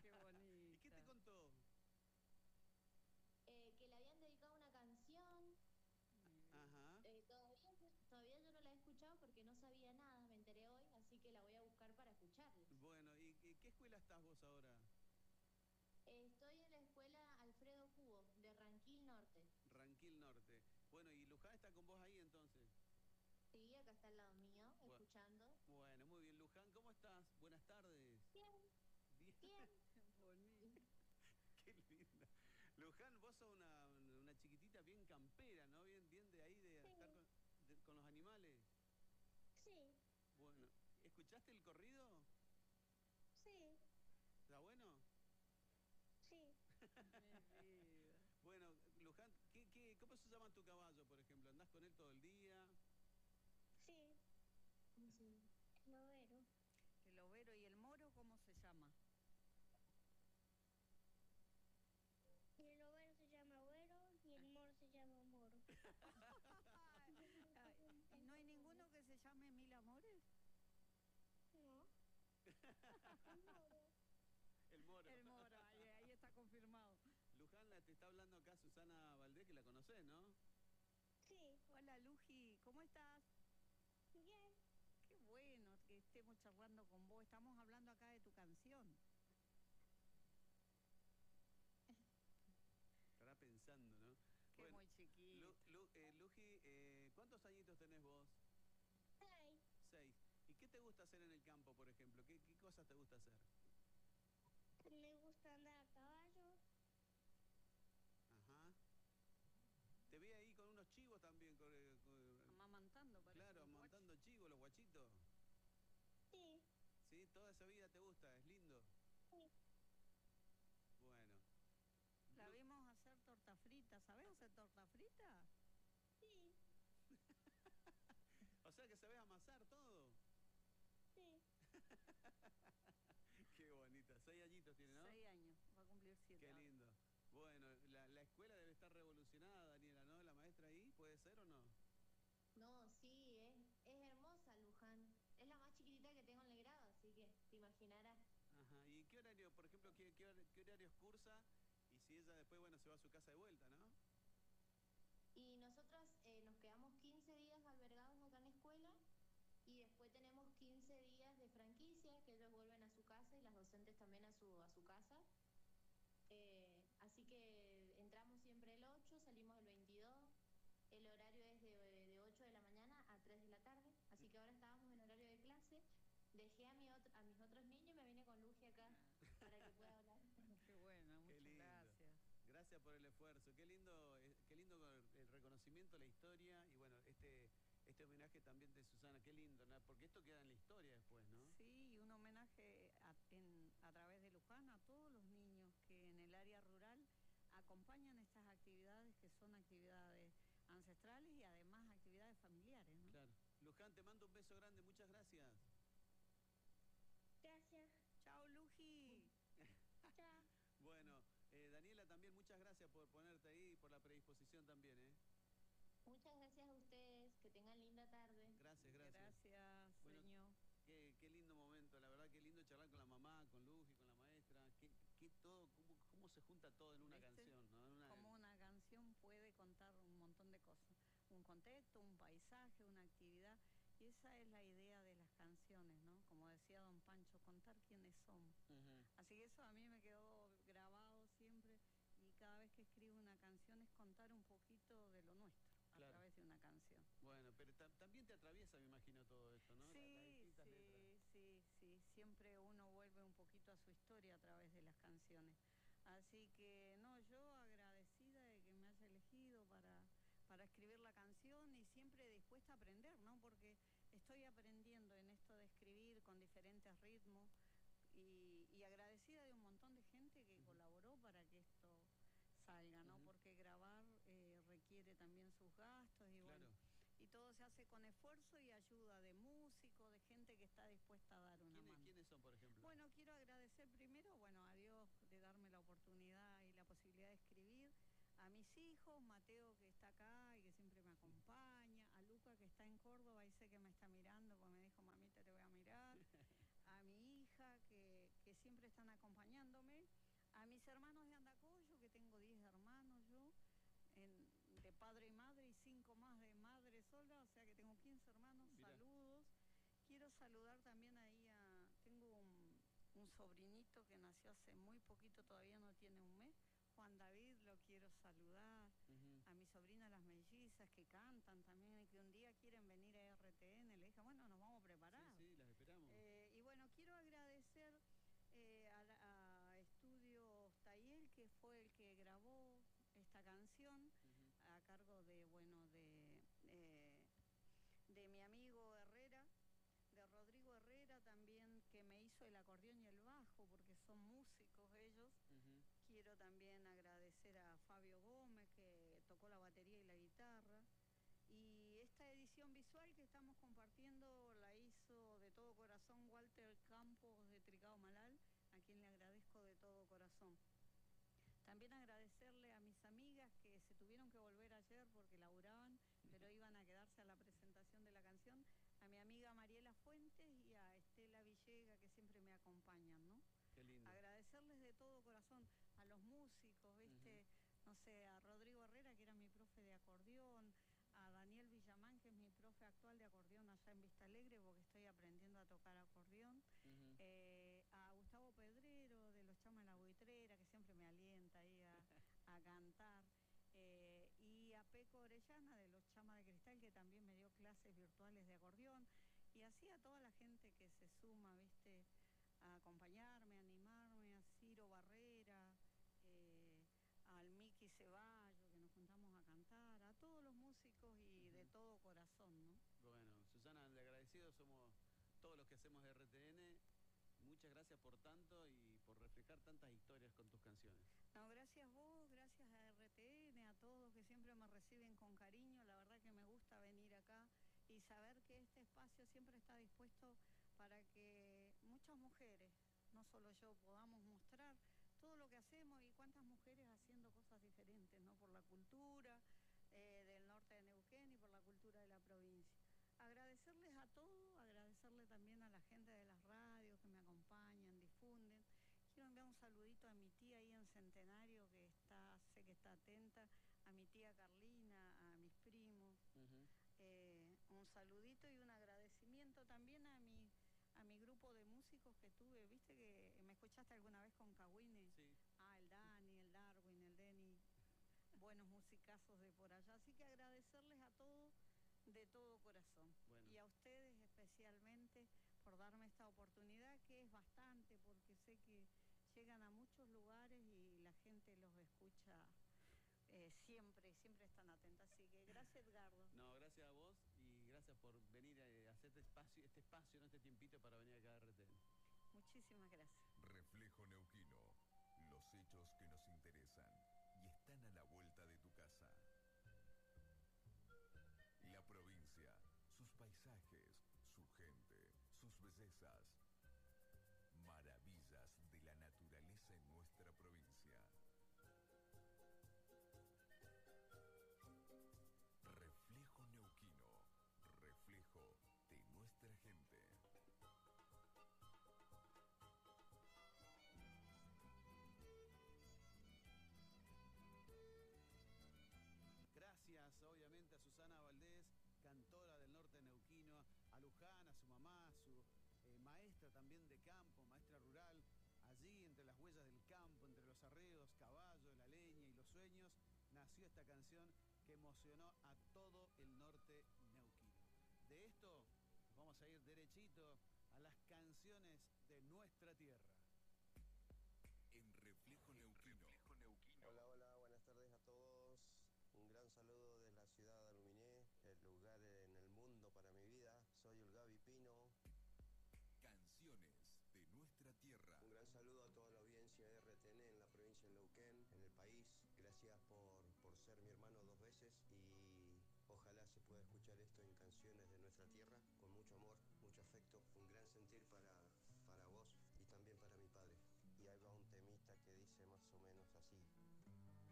Qué bonita. ¿Y qué te contó? Que le habían dedicado una canción. Ajá. Todavía yo no la he escuchado porque no sabía nada, me enteré hoy, así que la voy a buscar para escucharla. Bueno, ¿y qué escuela estás vos ahora? Estoy en la escuela Alfredo Cubo, de Ranquil Norte. Ranquil Norte. Bueno, ¿y Luján está con vos ahí entonces? Sí, acá está al lado mío, escuchando. Bueno, muy bien. Luján, ¿cómo estás? Buenas tardes. Bien. Bien. Bien. Bonito. Qué linda. Luján, vos sos una chiquitita bien campera, ¿no? Bien de ahí, de estar con los animales. Sí. Bueno, ¿escuchaste el corrido? Sí. ¿Está bueno? Sí. Mi vida. Bueno, Luján, ¿cómo se llama tu caballo, por ejemplo? ¿Andás con él todo el día? Sí. Sí. Novero. El overo y el moro, ¿cómo se llama? Y el overo se llama overo y el moro se llama moro. ¿Y no hay ninguno que se llame Mil Amores? No. El moro. El moro. El moro, ahí está confirmado. Luján, te está hablando acá Susana Valdés, que la conocés, ¿no? Sí. Hola, Luji, ¿cómo estás? Bien. Qué bueno que estemos charlando con vos. Estamos hablando acá de tu canción. Estará pensando, ¿no? Qué muy chiquito. Luji, ¿cuántos añitos tenés vos? 6. 6. ¿Y qué te gusta hacer en el campo, por ejemplo? ¿Qué cosas te gusta hacer? Me gusta andar a caballo. Ajá. Te vi ahí con unos chivos también. Amamantando, parece. Claro, amamantando chivos, los guachitos. Sí. ¿Sí? Toda esa vida te gusta, es lindo. Sí. Bueno. La vimos hacer torta frita. ¿Sabés hacer torta frita? Sí. O sea que sabés amasar todo. Sí. Qué bonita. 6 añitos tiene, ¿no? 6 años. Va a cumplir 7. Qué lindo. Bueno, la escuela debe estar revolucionada, Daniela, ¿no? La maestra ahí, ¿puede ser o no? No, sí, es hermosa Luján. Es la más chiquitita que tengo en el grado, así que te imaginarás. Ajá. ¿Y qué horario, por ejemplo, qué horarios cursa? Y si ella después, bueno, se va a su casa de vuelta, ¿no? Y nosotras nos quedamos 15 días albergados acá en la escuela y después tenemos 15 días de franquicia, que ellos vuelven a su casa y las docentes también a su casa. Así que entramos siempre el 8, salimos el 22. El horario es de 8 de la mañana a 3 de la tarde. Así que ahora estábamos en horario de clase. Dejé a mis otros niños y me vine con Luji acá para que pueda hablar. Qué bueno, muchas gracias. Gracias por el esfuerzo. Qué lindo el reconocimiento, la historia y bueno, este homenaje también de Susana. Qué lindo, ¿no? Porque esto queda en la historia después, ¿no? Sí, y un homenaje a través de Luján a todos los niños que en el área rural acompañan estas actividades que son actividades ancestrales y además actividades familiares, ¿no? Claro. Luján, te mando un beso grande. Muchas gracias. Gracias. Chao, Luji. Chao. Bueno, Daniela, también muchas gracias por ponerte ahí y por la predisposición también, ¿eh? Muchas gracias a ustedes. Que tengan linda tarde. Gracias. Gracias, bueno, señor. Qué lindo momento, la verdad, qué lindo charlar con la mamá, con Luji, con la maestra. Cómo se junta todo en una canción, ¿no? Cómo una canción puede contar un montón de cosas. Un contexto, un paisaje, una actividad. Y esa es la idea de las canciones, ¿no? Como decía don Pancho, contar quiénes somos. Así que eso a mí me quedó grabado siempre. Y cada vez que escribo una canción es contar un poquito de lo nuestro. Claro. A través de una canción. Bueno, pero también te atraviesa, me imagino, todo esto, ¿no? Sí, sí. Siempre uno vuelve un poquito a su historia a través de las canciones. Así que, no, yo agradecida de que me haya elegido para escribir la canción y siempre dispuesta a aprender, ¿no? Porque estoy aprendiendo en esto de escribir con diferentes ritmos y agradecida de un montón de gente que colaboró para que esto salga, ¿no? Porque grabar requiere también sus gastos y bueno, y todo se hace con esfuerzo y ayuda de músicos, de gente que está dispuesta a dar una mano. ¿Quiénes son, por ejemplo? Bueno, quiero agradecer primero, bueno, a Dios de darme la oportunidad y la posibilidad de escribir, a mis hijos, Mateo que está acá y que siempre me acompaña, a Luca que está en Córdoba y sé que me está mirando, porque me dijo, mamita, te voy a mirar, a mi hija que siempre están acompañándome, a mis hermanos de Andacollo, que tengo 10 hermanos yo, de padre y madre, y 5 más de madre sola, o sea que tengo 15 hermanos. Mirá. Saludos. Quiero saludar también ahí tengo un sobrinito que nació hace muy poquito, todavía no tiene un mes, Juan David, lo quiero saludar. A mi sobrina las mellizas que cantan también, y que un día quieren venir a RTN, le dije, bueno, nos vamos a preparar. Sí, sí, las esperamos. Y bueno, quiero agradecer a Estudios Tayel, que fue el que grabó esta canción, a cargo de, bueno, de mi amigo Herrera, de Rodrigo Herrera también, que me hizo el acordeón y el bajo, porque son músicos ellos. Quiero también agradecer a Fabio Gómez, que tocó la batería y la guitarra. Y esta edición visual que estamos compartiendo la hizo de todo corazón Walter Campos de Tricao Malal, a quien le agradezco de todo corazón. También agradecerle a mis amigas que se tuvieron que volver ayer porque laburaban, pero iban a quedarse a la presentación de la canción, a mi amiga Mariela Fuentes y a Estela Villega, que siempre me acompañan, ¿no? Qué lindo. Agradecerles de todo corazón a los músicos, ¿viste? No sé, a Rodrigo Herrera, que era mi profe de acordeón, a Daniel Villamán, que es mi profe actual de acordeón allá en Vista Alegre, porque estoy aprendiendo a tocar acordeón, a Gustavo Pedrero, de Los Chamas de la Buitrera, que siempre me alienta ahí a cantar, y a Peco Orellana, de Los Chamas de Cristal, que también me dio clases virtuales de acordeón, y así a toda la gente que se suma, ¿viste?, a acompañarme, a animarme, a Ciro Barrera, al Miki Ceballo, que nos juntamos a cantar, a todos los músicos y de todo corazón, ¿no? Bueno, Susana, le agradecido somos todos los que hacemos de RTN. Muchas gracias por tanto y por reflejar tantas historias con tus canciones. No, gracias vos, gracias a RTN, a todos que siempre me reciben con cariño. La verdad que me gusta venir acá y saber que este espacio siempre está dispuesto para que muchas mujeres, no solo yo, podamos mostrar todo lo que hacemos y cuántas mujeres haciendo cosas diferentes, ¿no? Por la cultura del norte de Neuquén y por la cultura de la provincia. Agradecerles a todos, agradecerle también a la gente de las radios que me acompañan, difunden. Quiero enviar un saludito a mi tía ahí en Centenario, que sé que está atenta, a mi tía Carlina, a mis primos. Un saludito y un agradecimiento también a mi grupo de músicos que tuve. ¿Viste que me escuchaste alguna vez con Cahuine? Sí. El Dani, el Darwin, el Denny, buenos musicazos de por allá. Así que agradecerles a todos de todo corazón. Bueno. Y a ustedes especialmente por darme esta oportunidad, que es bastante, porque sé que llegan a muchos lugares y la gente los escucha siempre están atentas. Así que gracias, Edgardo. No, gracias a vos y gracias por venir a hacer este espacio, ¿no? Este tiempito para venir acá a RTN. Muchísimas gracias. Reflejo Neuquino, los hechos que nos interesan y están a la vuelta de tu casa. La provincia, sus paisajes, su gente, sus bellezas. Maravillas de la naturaleza en nuestra provincia. Reflejo Neuquino, reflejo de nuestra gente. Gracias, obviamente, a Susana Valdés, cantora del norte neuquino, a Luján, a su mamá, a su maestra también de campo, maestra rural. Allí, entre las huellas del campo, entre los arreos, caballos, la leña y los sueños, nació esta canción que emocionó a todo el norte neuquino. De esto vamos a ir derechito a las canciones de nuestra tierra. En Reflejo Neuquino. Hola, hola, buenas tardes a todos. Un gran saludo desde la ciudad de Aluminé, el lugar en el mundo para mi vida. Soy el Gaby Pino. Canciones de nuestra tierra. Un gran saludo a toda la audiencia de RTN en la provincia de Neuquén, en el país. Gracias por ser mi hermano 2 veces y ojalá se pueda escuchar esto en Canciones de nuestra tierra, con mucho amor, mucho afecto. Un gran sentir para